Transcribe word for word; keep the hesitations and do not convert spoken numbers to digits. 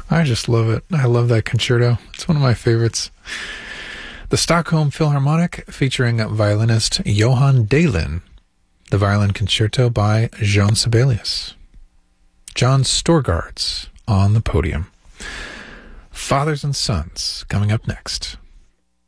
I just love it. I love that concerto. It's one of my favorites. The Stockholm Philharmonic featuring violinist Johan Dahlin. The Violin Concerto by Jean Sibelius. John Storgard's on the podium. Fathers and Sons coming up next.